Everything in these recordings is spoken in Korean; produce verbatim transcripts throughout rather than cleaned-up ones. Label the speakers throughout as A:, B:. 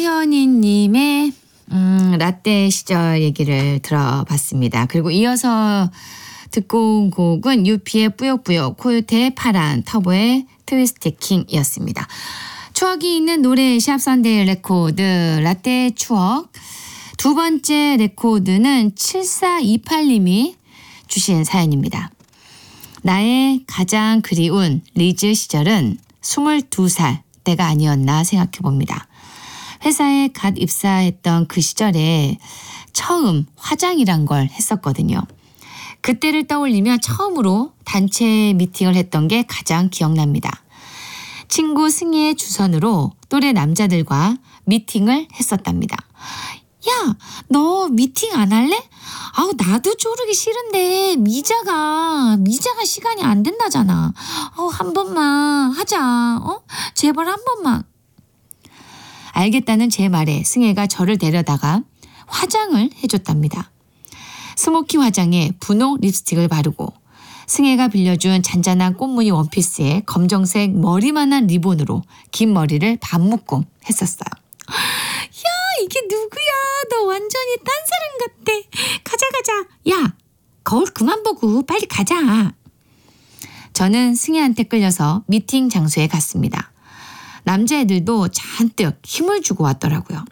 A: 서현이님의 음, 라떼 시절 얘기를 들어봤습니다. 그리고 이어서 듣고 온 곡은 유피의 뿌요뿌요, 코요태의 파란, 터보의 트위스트 킹이었습니다. 추억이 있는 노래 샵선데이 레코드 라떼 추억. 두 번째 레코드는 칠사이팔님이 주신 사연입니다. 나의 가장 그리운 리즈 시절은 스물두 살 때가 아니었나 생각해 봅니다. 회사에 갓 입사했던 그 시절에 처음 화장이란 걸 했었거든요. 그때를 떠올리며 처음으로 단체 미팅을 했던 게 가장 기억납니다. 친구 승희의 주선으로 또래 남자들과 미팅을 했었답니다. 야, 너 미팅 안 할래? 아우, 나도 쪼르기 싫은데 미자가 미자가 시간이 안 된다잖아. 어, 한 번만 하자. 어? 제발 한 번만. 알겠다는 제 말에 승혜가 저를 데려다가 화장을 해줬답니다. 스모키 화장에 분홍 립스틱을 바르고 승혜가 빌려준 잔잔한 꽃무늬 원피스에 검정색 머리만한 리본으로 긴 머리를 반묶음 했었어요. 야, 이게 누구야? 너 완전히 딴 사람 같아. 가자 가자. 야, 거울 그만 보고 빨리 가자. 저는 승혜한테 끌려서 미팅 장소에 갔습니다. 남자애들도 잔뜩 힘을 주고 왔더라고요.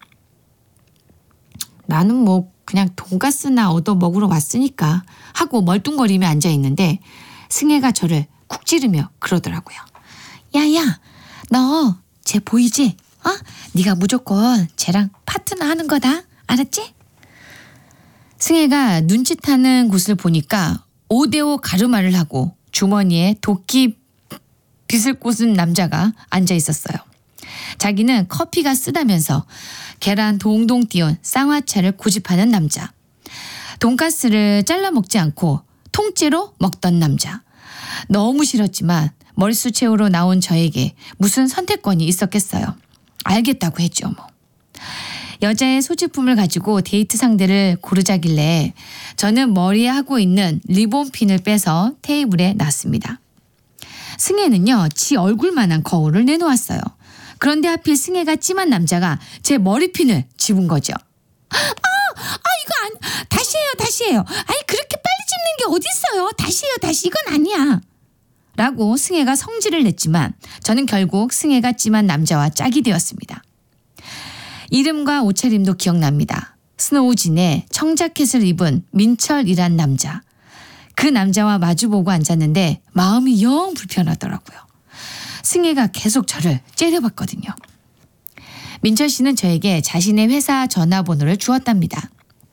A: 나는 뭐 그냥 돈가스나 얻어 먹으러 왔으니까 하고 멀뚱거리며 앉아있는데 승혜가 저를 쿡 찌르며 그러더라고요. 야야, 너 쟤 보이지? 어? 네가 무조건 쟤랑 파트너 하는 거다. 알았지? 승혜가 눈짓하는 곳을 보니까 오대오 가르마를 하고 주머니에 도끼 빗을 꽂은 남자가 앉아 있었어요. 자기는 커피가 쓰다면서 계란 동동 띄운 쌍화차를 고집하는 남자. 돈가스를 잘라 먹지 않고 통째로 먹던 남자. 너무 싫었지만 머릿수 채우러 나온 저에게 무슨 선택권이 있었겠어요. 알겠다고 했죠 뭐. 여자의 소지품을 가지고 데이트 상대를 고르자길래 저는 머리에 하고 있는 리본핀을 빼서 테이블에 놨습니다. 승혜는요, 지 얼굴만한 거울을 내놓았어요. 그런데 하필 승혜가 찜한 남자가 제 머리핀을 집은 거죠. 아, 아 이거 안, 다시 해요, 다시 해요. 아니 그렇게 빨리 집는 게 어딨어요. 다시 해요, 다시. 이건 아니야. 라고 승혜가 성질을 냈지만 저는 결국 승혜가 찜한 남자와 짝이 되었습니다. 이름과 옷차림도 기억납니다. 스노우진에 청자켓을 입은 민철이란 남자. 그 남자와 마주보고 앉았는데 마음이 영 불편하더라고요. 승혜가 계속 저를 째려봤거든요. 민철 씨는 저에게 자신의 회사 전화번호를 주었답니다.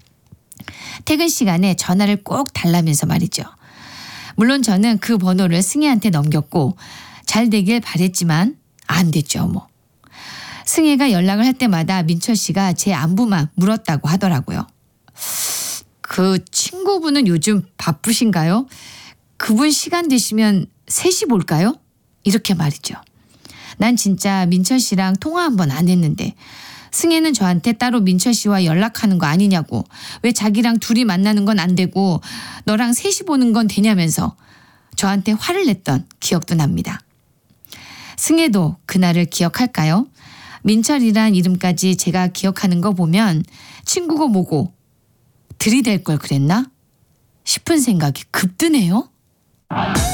A: 퇴근 시간에 전화를 꼭 달라면서 말이죠. 물론 저는 그 번호를 승혜한테 넘겼고 잘 되길 바랬지만 안 됐죠 뭐. 승혜가 연락을 할 때마다 민철 씨가 제 안부만 물었다고 하더라고요. 그 친구분은 요즘 바쁘신가요? 그분 시간 되시면 셋이 볼까요? 이렇게 말이죠. 난 진짜 민철 씨랑 통화 한 번 안 했는데 승혜는 저한테 따로 민철 씨와 연락하는 거 아니냐고, 왜 자기랑 둘이 만나는 건 안 되고 너랑 셋이 보는 건 되냐면서 저한테 화를 냈던 기억도 납니다. 승혜도 그날을 기억할까요? 민철이란 이름까지 제가 기억하는 거 보면 친구고 뭐고 들이댈 걸 그랬나 싶은 생각이 급 드네요.